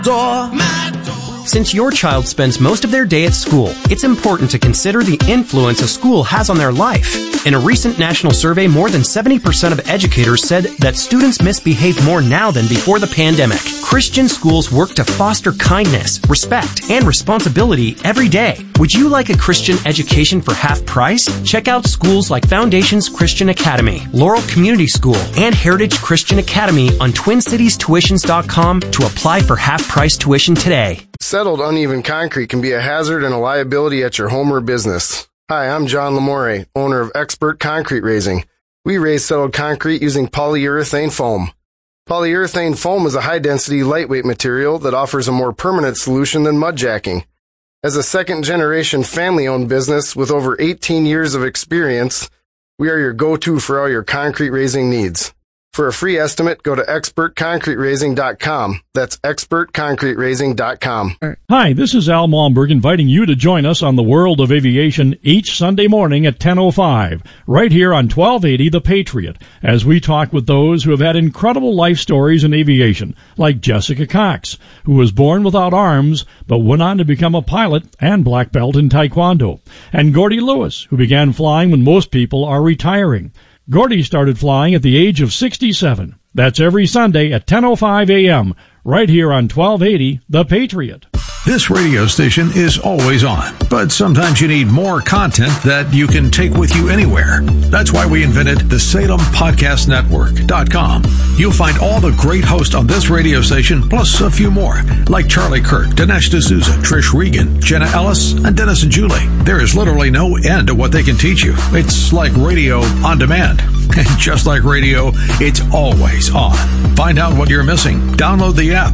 Since your child spends most of their day at school, it's important to consider the influence a school has on their life. In a recent national survey, more than 70% of educators said that students misbehave more now than before the pandemic. Christian schools work to foster kindness, respect, and responsibility every day. Would you like a Christian education for half price? Check out schools like Foundations Christian Academy, Laurel Community School, and Heritage Christian Academy on TwinCitiesTuitions.com to apply for half-price tuition today. Settled uneven concrete can be a hazard and a liability at your home or business. Hi, I'm John Lamore, owner of Expert Concrete Raising. We raise settled concrete using polyurethane foam. Polyurethane foam is a high-density, lightweight material that offers a more permanent solution than mud jacking. As a second-generation family-owned business with over 18 years of experience, we are your go-to for all your concrete raising needs. For a free estimate, go to expertconcreteraising.com. That's expertconcreteraising.com. Hi, this is Al Malmberg inviting you to join us on the World of Aviation each Sunday morning at 10:05, right here on 1280 The Patriot, as we talk with those who have had incredible life stories in aviation, like Jessica Cox, who was born without arms but went on to become a pilot and black belt in Taekwondo, and Gordy Lewis, who began flying when most people are retiring. Gordy started flying at the age of 67. That's every Sunday at 10:05 a.m., right here on 1280 The Patriot. This radio station is always on, but sometimes you need more content that you can take with you anywhere. That's why we invented the SalemPodcastNetwork.com. You'll find all the great hosts on this radio station, plus a few more, like Charlie Kirk, Dinesh D'Souza, Trish Regan, Jenna Ellis, and Dennis and Julie. There is literally no end to what they can teach you. It's like radio on demand. And just like radio, it's always on. Find out what you're missing. Download the app,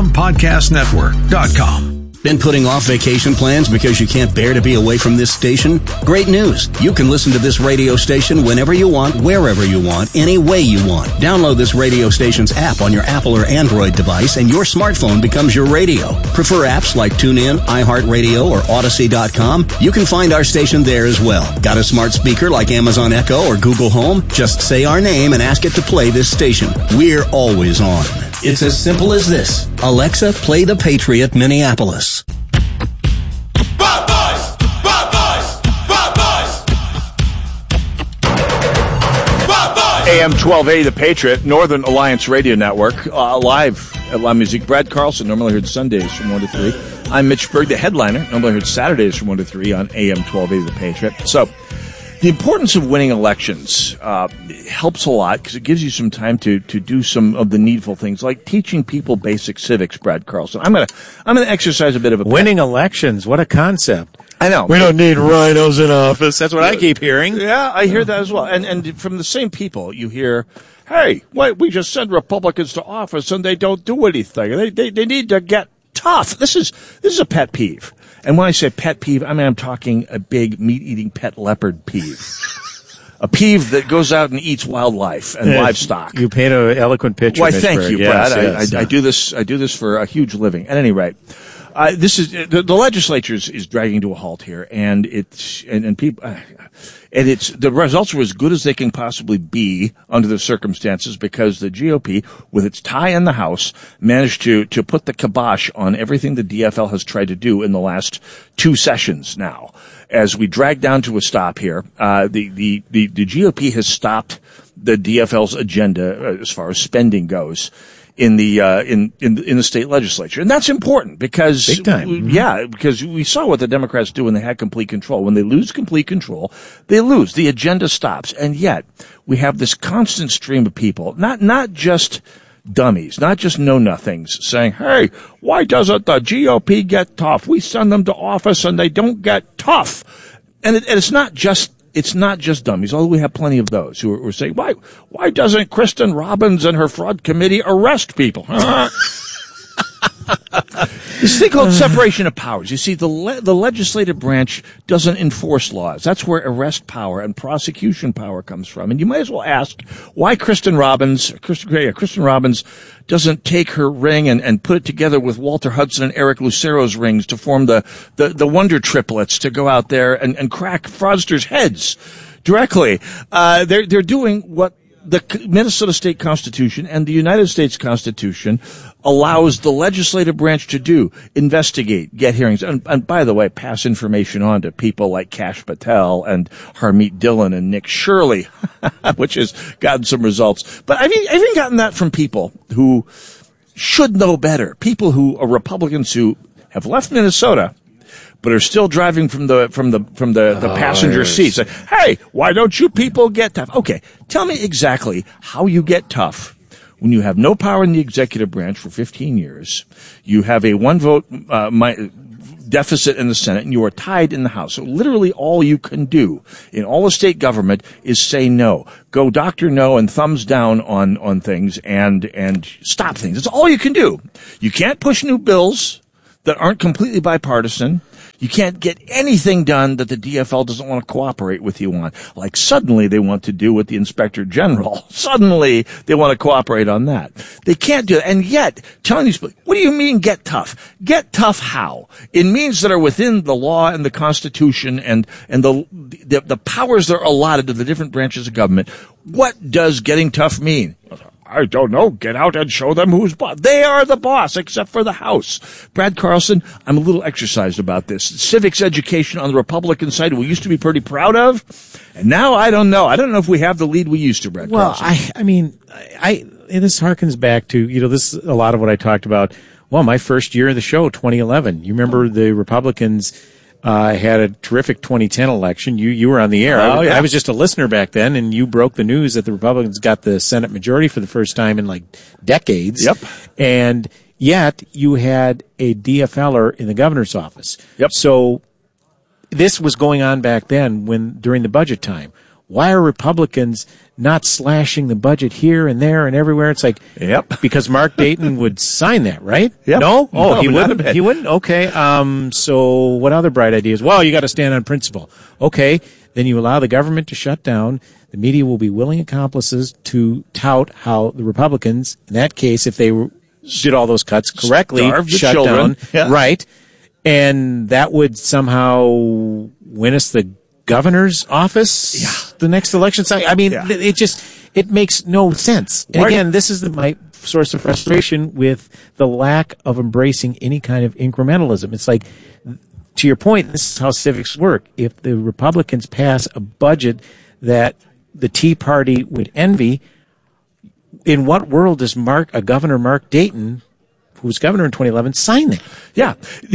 SalemPodcastNetwork.com. Been putting off vacation plans because you can't bear to be away from this station? Great news! You can listen to this radio station whenever you want, wherever you want, any way you want. Download this radio station's app on your Apple or Android device and your smartphone becomes your radio. Prefer apps like TuneIn, iHeartRadio, or Odyssey.com? You can find our station there as well. Got a smart speaker like Amazon Echo or Google Home? Just say our name and ask it to play this station. We're always on. It's as simple as this. Alexa, play The Patriot Minneapolis. AM 1280, The Patriot, Northern Alliance Radio Network, live at La Musique. Brad Carlson, normally heard Sundays from 1 to 3. I'm Mitch Berg, the headliner, normally heard Saturdays from 1 to 3 on AM 1280, The Patriot. So, the importance of winning elections helps a lot because it gives you some time to do some of the needful things, like teaching people basic civics, Brad Carlson. I'm gonna exercise a bit of a winning elections. What a concept. I know. We don't need rhinos in office. That's what I keep hearing. Yeah, I hear that as well. And from the same people, you hear, hey, we just send Republicans to office and they don't do anything. They need to get tough. This is a pet peeve. And when I say pet peeve, I mean I'm talking a big meat-eating pet leopard peeve. A peeve that goes out and eats wildlife and livestock. You paint an eloquent picture. Why, thank you, Brad. Yes. I do this for a huge living. At any rate, this is the legislature is dragging to a halt here, and the results are as good as they can possibly be under the circumstances because the GOP, with its tie in the House, managed to put the kibosh on everything the DFL has tried to do in the last 2 sessions now. As we drag down to a stop here, the GOP has stopped the DFL's agenda as far as spending goes in the state legislature. And that's important because big time. Yeah, because we saw what the Democrats do when they had complete control. When they lose complete control, they lose. The agenda stops. And yet we have this constant stream of people, not just dummies, not just know-nothings, saying, hey, why doesn't the GOP get tough? We send them to office and they don't get tough. And it's not just dummies, although we have plenty of those who are saying, why doesn't Kristen Robbins and her fraud committee arrest people? This thing called separation of powers. You see, the legislative branch doesn't enforce laws. That's where arrest power and prosecution power comes from. And you might as well ask why Kristen Robbins doesn't take her ring and put it together with Walter Hudson and Eric Lucero's rings to form the Wonder Triplets to go out there and crack fraudsters' heads directly. They're doing what the Minnesota State Constitution and the United States Constitution allows the legislative branch to do, investigate, get hearings, and by the way, pass information on to people like Kash Patel and Harmeet Dillon and Nick Shirley, which has gotten some results. But I've even gotten that from people who should know better, people who are Republicans who have left Minnesota but are still driving from the passenger seats. Like, hey, why don't you people get tough? Okay, tell me exactly how you get tough when you have no power in the executive branch for 15 years. You have a one-vote deficit in the Senate, and you are tied in the House. So literally all you can do in all of state government is say no. Go Dr. No and thumbs down on things and stop things. That's all you can do. You can't push new bills that aren't completely bipartisan. You can't get anything done that the DFL doesn't want to cooperate with you on. Like suddenly they want to do with the Inspector General. Suddenly they want to cooperate on that. They can't do it. And yet, telling these people, what do you mean get tough? Get tough how? In means that are within the law and the Constitution and the powers that are allotted to the different branches of government. What does getting tough mean? I don't know. Get out and show them who's boss. They are the boss, except for the House. Brad Carlson, I'm a little exercised about this. Civics education on the Republican side we used to be pretty proud of. And now I don't know. I don't know if we have the lead we used to, Brad Carlson. This harkens back to, this is a lot of what I talked about. Well, my first year of the show, 2011. You remember the Republicans had a terrific 2010 election. You were on the air. I was just a listener back then, and you broke the news that the Republicans got the Senate majority for the first time in like decades. Yep. And yet you had a DFLer in the governor's office. Yep. So this was going on back then during the budget time. Why are Republicans not slashing the budget here and there and everywhere? It's like, because Mark Dayton would sign that, right? Yep. No? Oh, no, he wouldn't? He wouldn't? Okay. So what other bright ideas? Well, you got to stand on principle. Okay. Then you allow the government to shut down. The media will be willing accomplices to tout how the Republicans, in that case, if they did all those cuts correctly, shut down. Yeah. Right. And that would somehow win us the governor's office the next election cycle. I mean, it makes no sense. And again, this is my source of frustration with the lack of embracing any kind of incrementalism. It's like, to your point, this is how civics work. If the Republicans pass a budget that the Tea Party would envy, in what world does Governor Mark Dayton, who was governor in 2011, sign that? Yeah.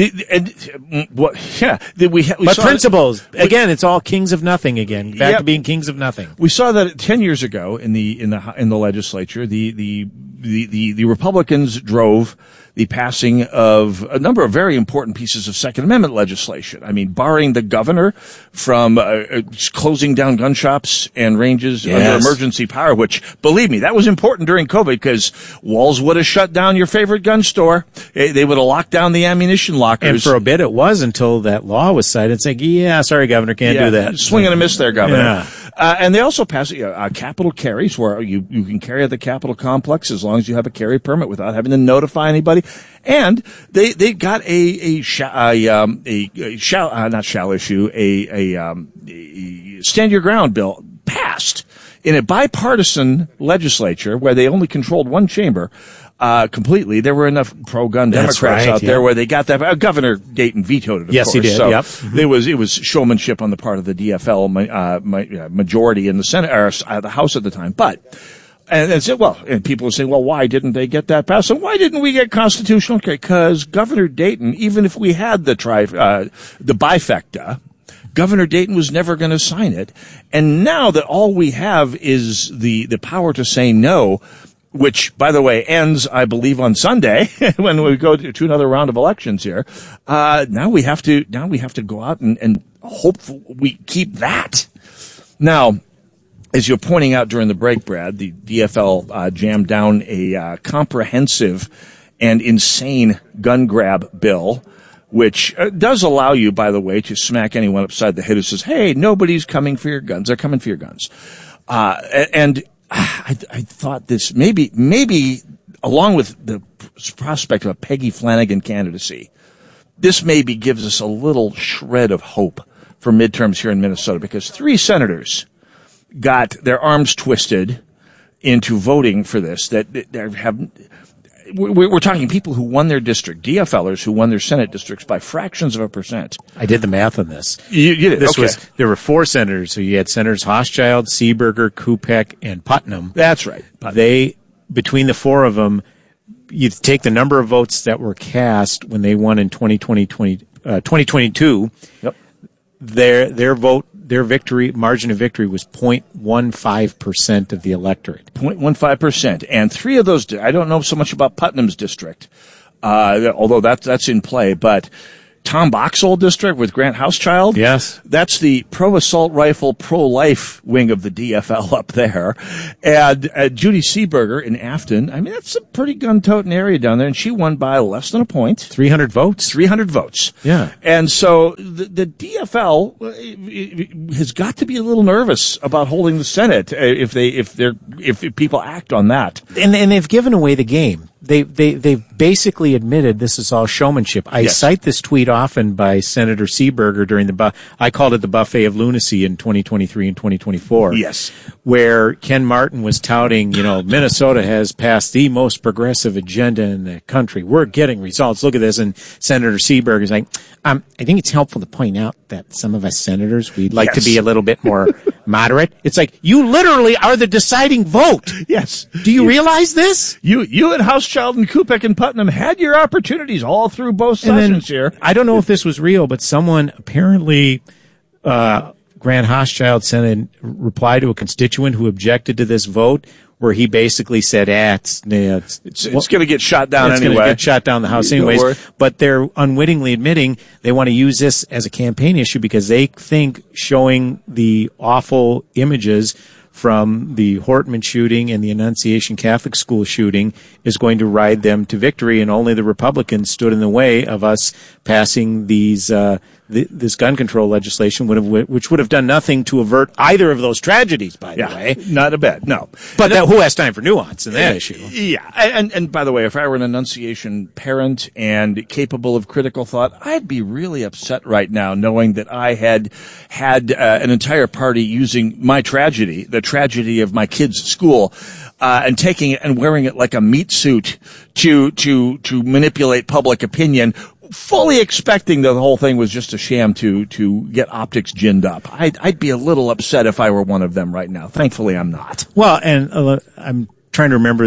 But principles, again, it's all kings of nothing again. Back to being kings of nothing. We saw that 10 years ago in the legislature, the Republicans drove the passing of a number of very important pieces of Second Amendment legislation. I mean, barring the governor from closing down gun shops and ranges under emergency power, which, believe me, that was important during COVID because walls would have shut down your favorite gun store. They would have locked down the ammunition lockers. And for a bit it was until that law was cited. It's like, sorry, Governor, can't do that. Swing and a miss there, Governor. Yeah. And they also passed capital carries where you can carry at the Capitol complex as long as you have a carry permit without having to notify anybody. And they got a stand your ground bill passed in a bipartisan legislature where they only controlled one chamber. Completely. There were enough pro-gun Democrats out there where they got that. Governor Dayton vetoed it, of course. He did. So Mm-hmm. It was showmanship on the part of the DFL majority in the Senate or the House at the time. And people would say, well, why didn't they get that passed? And why didn't we get constitutional? Because Governor Dayton, even if we had the bifecta, Governor Dayton was never going to sign it. And now that all we have is the power to say no, which, by the way, ends, I believe, on Sunday when we go to another round of elections here. Now we have to go out and hope we keep that. Now, as you're pointing out during the break, Brad, the DFL jammed down a comprehensive and insane gun grab bill, which does allow you, by the way, to smack anyone upside the head who says, hey, nobody's coming for your guns. They're coming for your guns. I thought this maybe along with the prospect of a Peggy Flanagan candidacy, this maybe gives us a little shred of hope for midterms here in Minnesota because 3 senators got their arms twisted into voting for this that have. We're talking people who won their district, DFLers who won their Senate districts by fractions of a percent. I did the math on this. You did. There were 4 senators. So you had Senators Hochschild, Seeberger, Kupek, and Putnam. That's right. Between the 4 of them, you take the number of votes that were cast when they won in 2022. Yep. Their margin of victory was 0.15% of the electorate. 0.15%. And 3 of those, I don't know so much about Putnam's district, although that's in play, but Tom Boxall district with Grant Houschild. Yes. That's the pro-assault rifle, pro-life wing of the DFL up there. And Judy Seeberger in Afton. I mean, that's a pretty gun-toting area down there, and she won by less than a point. 300 votes? 300 votes. Yeah. And so the DFL has got to be a little nervous about holding the Senate if people act on that. And they've given away the game. They've basically admitted this is all showmanship. I cite this tweet often by Senator Seeberger during I called it the buffet of lunacy in 2023 and 2024. Yes. Where Ken Martin was touting, Minnesota has passed the most progressive agenda in the country. We're getting results. Look at this. And Senator Seeberger is like, I think it's helpful to point out that some of us senators, we'd like to be a little bit more moderate. It's like, you literally are the deciding vote. Yes. Do you realize this? You and Houschild and Kupek and Putnam had your opportunities all through both sessions here. I don't know if this was real, but someone apparently, Grant Hochschild sent a reply to a constituent who objected to this vote, where he basically said, it's going to get shot down anyway. It's going to get shot down the House anyways. But they're unwittingly admitting they want to use this as a campaign issue because they think showing the awful images from the Hortman shooting and the Annunciation Catholic School shooting is going to ride them to victory, and only the Republicans stood in the way of us passing these this gun control legislation, which would have done nothing to avert either of those tragedies, by the way. Not a bit, no. But who has time for nuance in that issue? Yeah, and by the way, if I were an Annunciation parent and capable of critical thought, I'd be really upset right now knowing that I had an entire party using my tragedy, the tragedy of my kid's school, and taking it and wearing it like a meat suit to manipulate public opinion, fully expecting that the whole thing was just a sham to get optics ginned up. I'd be a little upset if I were one of them right now. Thankfully, I'm not. Well, and I'm trying to remember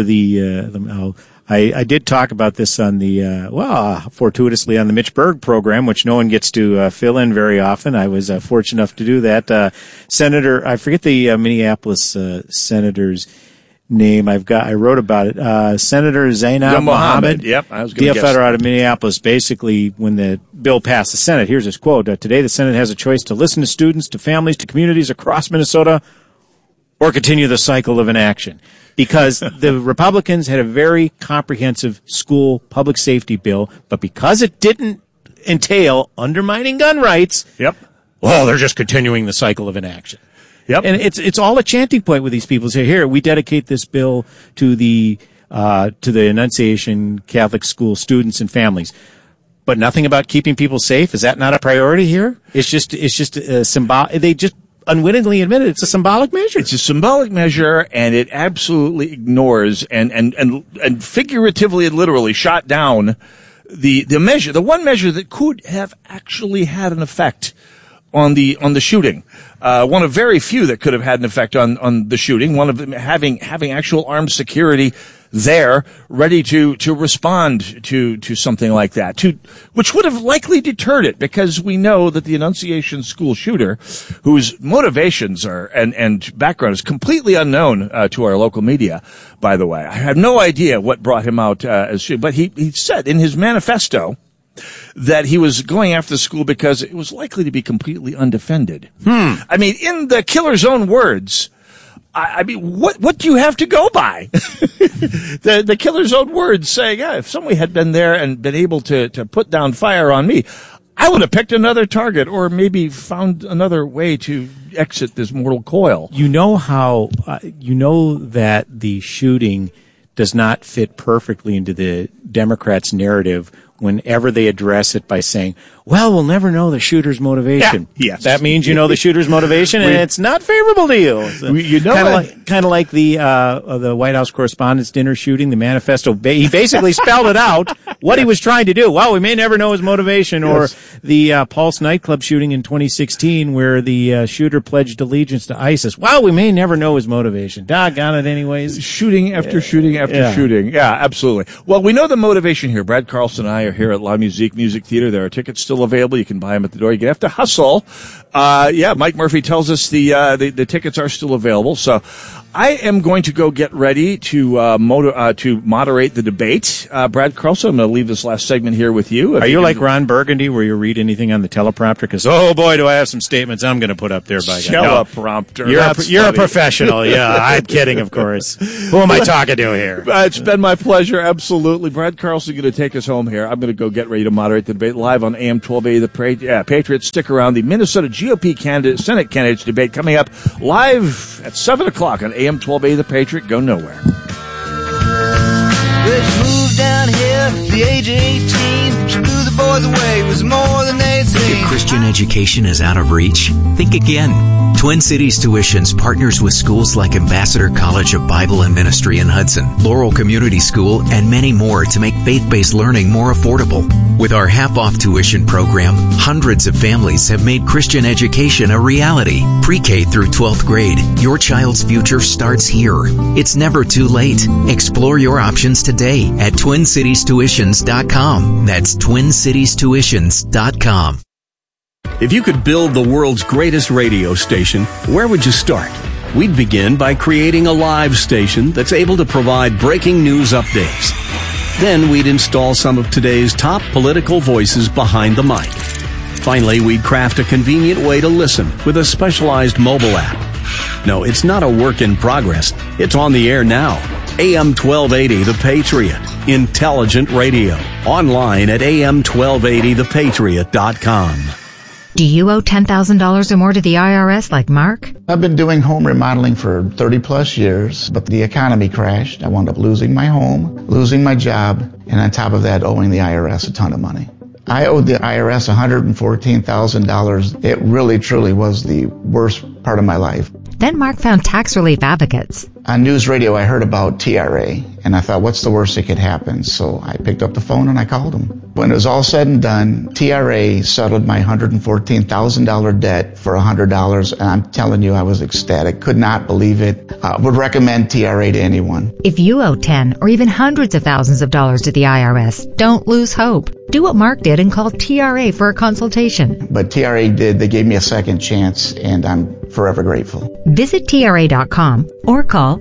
I did talk about this on fortuitously on the Mitch Berg program, which no one gets to fill in very often. I was fortunate enough to do that. Senator, I forget the Minneapolis senator's name. I wrote about it. Senator Zainab Mohammed. Yep, I was going to guess. DFL out of Minneapolis. Basically, when the bill passed the Senate, here's his quote: "Today, the Senate has a choice to listen to students, to families, to communities across Minnesota, or continue the cycle of inaction." Because the Republicans had a very comprehensive school public safety bill, but because it didn't entail undermining gun rights, they're just continuing the cycle of inaction. Yep. And it's all a chanting point with these people. Say, here, we dedicate this bill to the Annunciation Catholic School students and families. But nothing about keeping people safe? Is that not a priority here? It's just a symbol. They just unwittingly admitted it's a symbolic measure. It's a symbolic measure, and it absolutely ignores and figuratively and literally shot down the measure, the one measure that could have actually had an effect on the shooting. One of very few that could have had an effect on the shooting. One of them having actual armed security there, ready to respond to something like that, which would have likely deterred it, because we know that the Annunciation school shooter, whose motivations and background is completely unknown to our local media, by the way. I have no idea what brought him out but he said in his manifesto that he was going after the school because it was likely to be completely undefended. I mean, in the killer's own words, I mean, what do you have to go by? The killer's own words saying, if somebody had been there and been able to put down fire on me, I would have picked another target or maybe found another way to exit this mortal coil. You know how, that the shooting does not fit perfectly into the Democrats' narrative whenever they address it by saying, well, we'll never know the shooter's motivation. Yeah, yes. That means you know the shooter's motivation, and it's not favorable to you. So kind of like the White House Correspondents' Dinner shooting, the manifesto. He basically spelled it out, what he was trying to do. Well, we may never know his motivation. Yes. Or the Pulse nightclub shooting in 2016, where the shooter pledged allegiance to ISIS. Well, we may never know his motivation. Doggone it anyways. Shooting after shooting after shooting. Yeah, absolutely. Well, we know the motivation here. Brad Carlson and I are here at La Musique Music Theater. There are tickets still available. You can buy them at the door. You have to hustle. Mike Murphy tells us the tickets are still available. So I am going to go get ready to moderate the debate. Brad Carlson, I'm going to leave this last segment here with you. Are you like Ron Burgundy, where you read anything on the teleprompter? Because, oh boy, do I have some statements I'm going to put up there by teleprompter. You're a professional. Yeah, I'm kidding, of course. Who am I talking to here? It's been my pleasure. Absolutely. Brad Carlson going to take us home here. I'm going to go get ready to moderate the debate live on AM 1280 The Patriot. Stick around. The Minnesota GOP Senate candidates debate coming up live at 7 o'clock on AM 1280 The Patriot. Go nowhere. Moved down here at the age of 18. She blew the boys away. It was more than they'd seen. If Christian education is out of reach, think again. Twin Cities Tuitions partners with schools like Ambassador College of Bible and Ministry in Hudson, Laurel Community School, and many more to make faith-based learning more affordable. With our half-off tuition program, hundreds of families have made Christian education a reality. Pre-K through 12th grade, your child's future starts here. It's never too late. Explore your options today at TwinCitiesTuitions.com. That's TwinCitiesTuitions.com. If you could build the world's greatest radio station, where would you start? We'd begin by creating a live station that's able to provide breaking news updates. Then we'd install some of today's top political voices behind the mic. Finally, we'd craft a convenient way to listen with a specialized mobile app. No, it's not a work in progress. It's on the air now. AM 1280 The Patriot. Intelligent radio. Online at am1280thepatriot.com. Do you owe $10,000 or more to the IRS like Mark? I've been doing home remodeling for 30 plus years, but the economy crashed. I wound up losing my home, losing my job, and on top of that, owing the IRS a ton of money. I owed the IRS $114,000. It really, truly was the worst part of my life. Then Mark found tax relief advocates. On news radio, I heard about TRA, and I thought, what's the worst that could happen? So I picked up the phone and I called them. When it was all said and done, TRA settled my $114,000 debt for $100, and I'm telling you, I was ecstatic. Could not believe it. Would recommend TRA to anyone. If you owe 10 or even hundreds of thousands of dollars to the IRS, don't lose hope. Do what Mark did and call TRA for a consultation. But TRA did. They gave me a second chance, and I'm forever grateful. Visit TRA.com or call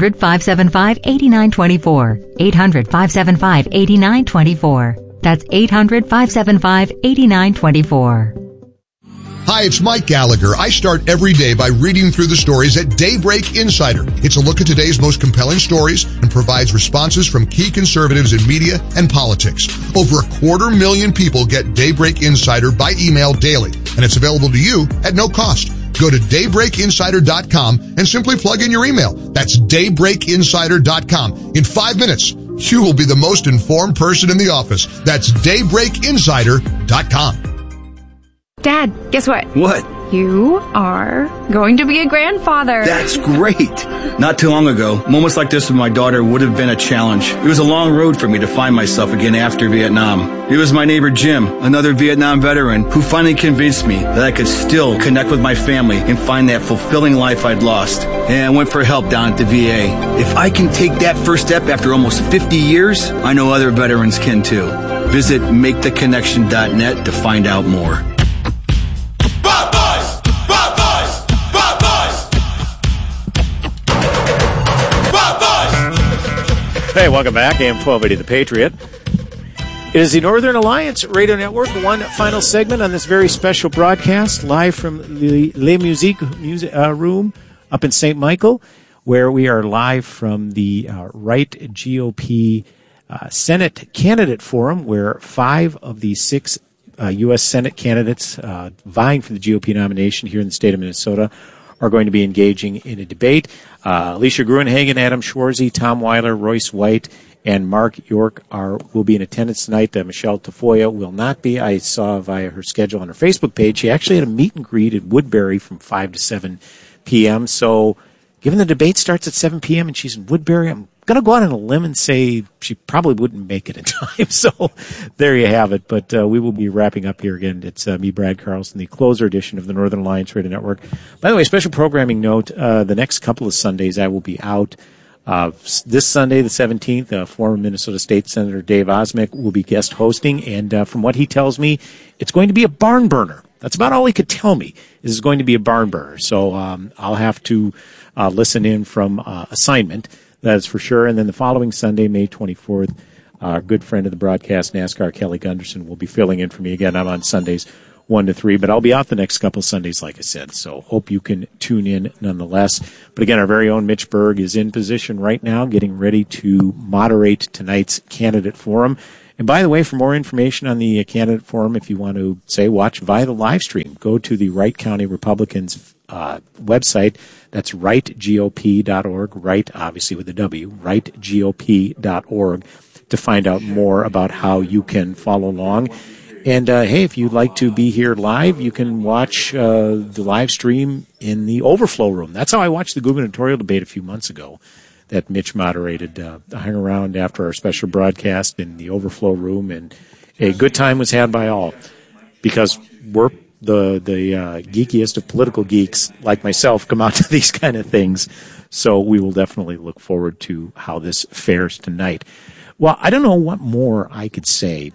800-575-8924. 800-575-8924. That's 800-575-8924. Hi, it's Mike Gallagher. I start every day by reading through the stories at Daybreak Insider. It's a look at today's most compelling stories and provides responses from key conservatives in media and politics. Over 250,000 people get Daybreak Insider by email daily, and it's available to you at no cost. Go to daybreakinsider.com and simply plug in your email. That's daybreakinsider.com. In 5 minutes, you will be the most informed person in the office. That's daybreakinsider.com. Dad, guess what? What? You are going to be a grandfather. That's great. Not too long ago, moments like this with my daughter would have been a challenge. It was a long road for me to find myself again after Vietnam. It was my neighbor Jim, another Vietnam veteran, who finally convinced me that I could still connect with my family and find that fulfilling life I'd lost. And I went for help down at the VA. If I can take that first step after almost 50 years, I know other veterans can too. Visit MakeTheConnection.net to find out more. Hey, welcome back. AM 1280 The Patriot. It is the Northern Alliance Radio Network. One final segment on this very special broadcast, live from the Le Musique room up in St. Michael, where we are live from the Right GOP Senate Candidate Forum, where 5 of the 6 U.S. Senate candidates vying for the GOP nomination here in the state of Minnesota are going to be engaging in a debate. Alicia Gruenhagen, Adam Schwarzy, Tom Weiler, Royce White, and Mark York will be in attendance tonight. Michelle Tafoya will not be. I saw via her schedule on her Facebook page. She actually had a meet and greet at Woodbury from 5 to 7 p.m. So given the debate starts at 7 p.m. and she's in Woodbury, I'm going to go out on a limb and say she probably wouldn't make it in time. So there you have it. But we will be wrapping up here again. It's me, Brad Carlson, the closer edition of the Northern Alliance Radio Network. By the way, special programming note, the next couple of Sundays I will be out. This Sunday, the 17th, former Minnesota State Senator Dave Osmek will be guest hosting, and from what he tells me, it's going to be a barn burner. That's about all he could tell me, is it's going to be a barn burner. So I'll have to listen in from assignment, that's for sure. And then the following Sunday, May 24th, our good friend of the broadcast, NASCAR, Kelly Gunderson, will be filling in for me again. I'm on Sundays 1 to 3, but I'll be out the next couple of Sundays, like I said, so hope you can tune in nonetheless. But again, our very own Mitch Berg is in position right now, getting ready to moderate tonight's candidate forum. And by the way, for more information on the candidate forum, if you want to, say, watch via the live stream, go to the Wright County Republicans website. That's wrightgop.org, Wright, obviously with a W, wrightgop.org, to find out more about how you can follow along. And, hey, if you'd like to be here live, you can watch the live stream in the overflow room. That's how I watched the gubernatorial debate a few months ago that Mitch moderated. I hung around after our special broadcast in the overflow room, and a good time was had by all, because we're the geekiest of political geeks like myself come out to these kind of things. So we will definitely look forward to how this fares tonight. Well, I don't know what more I could say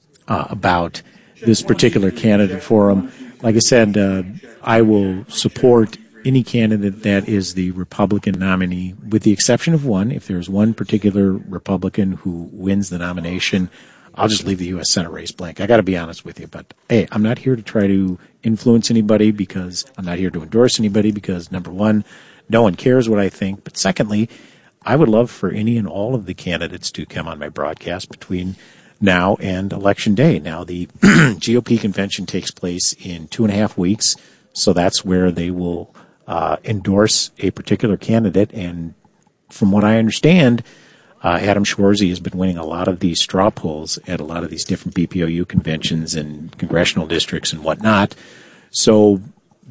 about this particular candidate forum. Like I said, I will support any candidate that is the Republican nominee, with the exception of one. If there's one particular Republican who wins the nomination, I'll just leave the U.S. Senate race blank. I got to be honest with you. But, hey, I'm not here to try to influence anybody, because I'm not here to endorse anybody, because, number one, no one cares what I think. But secondly, I would love for any and all of the candidates to come on my broadcast between now and Election Day. Now, the GOP convention takes place in 2.5 weeks, so that's where they will endorse a particular candidate. And from what I understand, Adam Schwarzy has been winning a lot of these straw polls at a lot of these different BPOU conventions and congressional districts and whatnot. So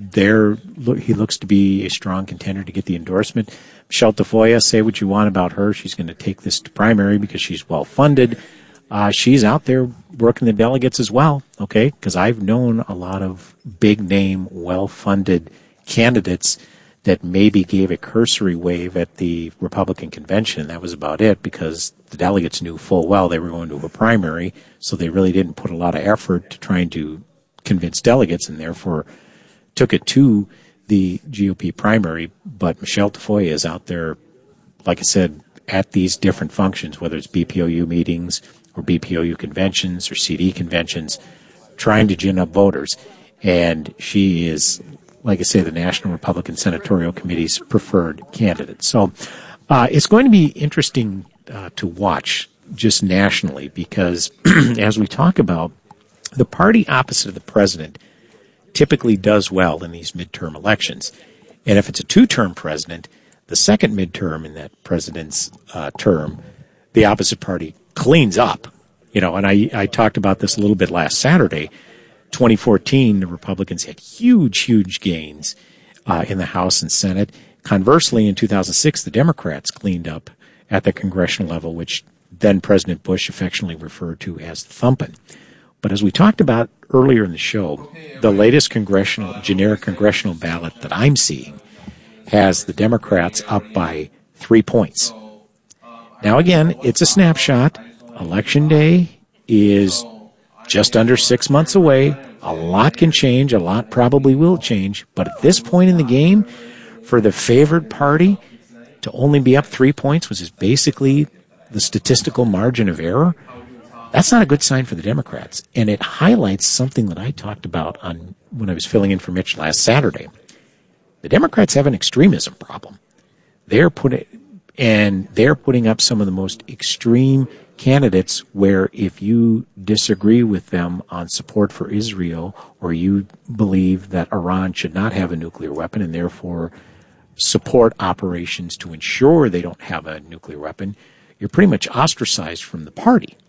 he looks to be a strong contender to get the endorsement. Michelle Tafoya, say what you want about her. She's going to take this to primary because she's well-funded. She's out there working the delegates as well, okay? Because I've known a lot of big-name, well-funded candidates that maybe gave a cursory wave at the Republican convention. That was about it, because the delegates knew full well they were going to a primary, so they really didn't put a lot of effort to trying to convince delegates, and therefore took it to the GOP primary. But Michelle Tafoya is out there, like I said, at these different functions, whether it's BPOU meetings or BPOU conventions or CD conventions, trying to gin up voters. And she is, like I say, the National Republican Senatorial Committee's preferred candidate. So it's going to be interesting to watch just nationally, because as we talk about, the party opposite of the president typically does well in these midterm elections. And if it's a two-term president, the second midterm in that president's term, the opposite party cleans up. You know, and I talked about this a little bit last Saturday. 2014, the Republicans had huge gains in the House and Senate. Conversely, in 2006, the Democrats cleaned up at the congressional level, which then President Bush affectionately referred to as thumping. But as we talked about earlier in the show, the latest generic congressional ballot that I'm seeing has the Democrats up by 3 points. Now, again, it's a snapshot. Election Day is just under 6 months away. A lot can change. A lot probably will change. But at this point in the game, for the favored party to only be up 3 points, which is basically the statistical margin of error, that's not a good sign for the Democrats. And it highlights something that I talked about when I was filling in for Mitch last Saturday. The Democrats have an extremism problem. They're putting up some of the most extreme candidates where if you disagree with them on support for Israel, or you believe that Iran should not have a nuclear weapon and therefore support operations to ensure they don't have a nuclear weapon, you're pretty much ostracized from the party.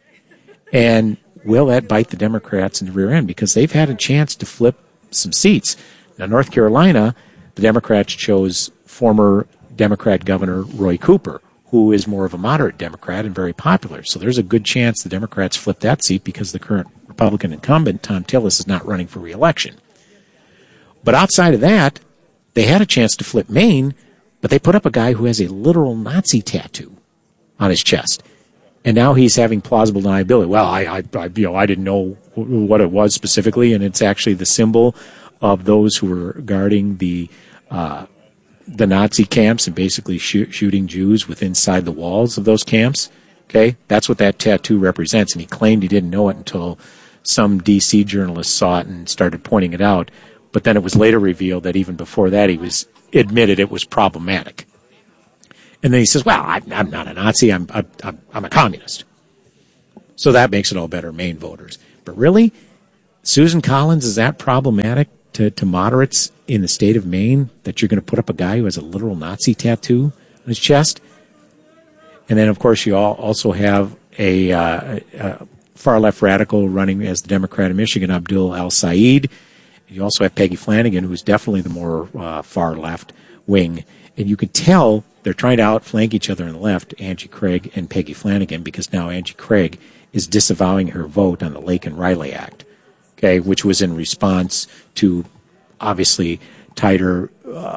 And will that bite the Democrats in the rear end? Because they've had a chance to flip some seats. Now, North Carolina, the Democrats chose former Democrat Governor Roy Cooper, who is more of a moderate Democrat and very popular. So there's a good chance the Democrats flip that seat because the current Republican incumbent, Tom Tillis, is not running for re-election. But outside of that, they had a chance to flip Maine, but they put up a guy who has a literal Nazi tattoo on his chest. And now he's having plausible deniability. Well, I didn't know what it was specifically, and it's actually the symbol of those who were guarding the Nazi camps and basically shooting Jews within inside the walls of those camps. Okay, that's what that tattoo represents, and he claimed he didn't know it until some D.C. journalist saw it and started pointing it out. But then it was later revealed that even before that, he was admitted it was problematic. And then he says, "Well, I'm not a Nazi. I'm a communist." So that makes it all better, Maine voters. But really, Susan Collins, is that problematic to moderates in the state of Maine, that you're going to put up a guy who has a literal Nazi tattoo on his chest? And then, of course, you also have a far-left radical running as the Democrat of Michigan, Abdul El-Sayed. You also have Peggy Flanagan, who's definitely the more far-left wing. And you can tell they're trying to outflank each other on the left, Angie Craig and Peggy Flanagan, because now Angie Craig is disavowing her vote on the Lake and Riley Act, okay, which was in response to, obviously, tighter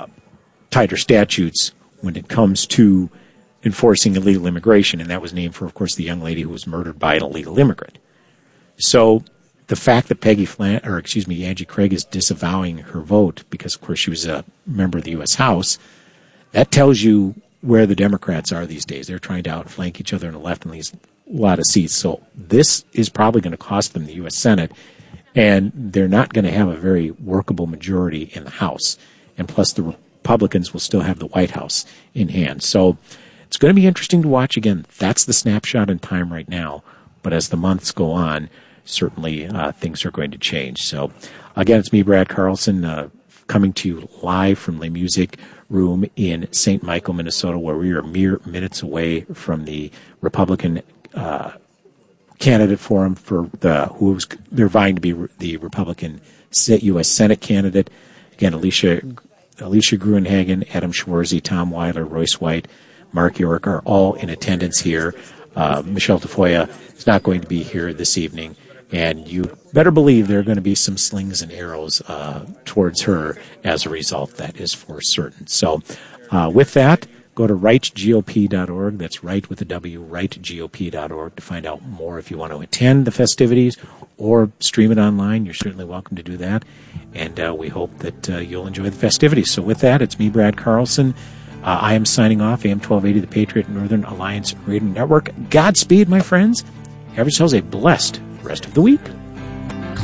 statutes when it comes to enforcing illegal immigration, and that was named for, of course, the young lady who was murdered by an illegal immigrant. So the fact that Angie Craig is disavowing her vote because, of course, she was a member of the U.S. House, that tells you where the Democrats are these days. They're trying to outflank each other on the left in these lot of seats. So this is probably going to cost them the U.S. Senate, and they're not going to have a very workable majority in the House. And plus, the Republicans will still have the White House in hand. So it's going to be interesting to watch. Again, that's the snapshot in time right now. But as the months go on, certainly things are going to change. So, again, it's me, Brad Carlson, coming to you live from Le Music Room in St. Michael, Minnesota, where we are mere minutes away from the Republican candidate forum for they're vying to be the Republican U.S. Senate candidate. Again, Alicia Gruenhagen, Adam Schwarzy, Tom Weiler, Royce White, Mark York are all in attendance here. Michelle Tafoya is not going to be here this evening, and you better believe there are going to be some slings and arrows towards her as a result. That is for certain. So with that, go to rightgop.org. That's right with a W, rightgop.org, to find out more if you want to attend the festivities or stream it online. You're certainly welcome to do that. And we hope that you'll enjoy the festivities. So with that, it's me, Brad Carlson. I am signing off, AM 1280, the Patriot Northern Alliance Radio Network. Godspeed, my friends. Have yourselves a blessed rest of the week.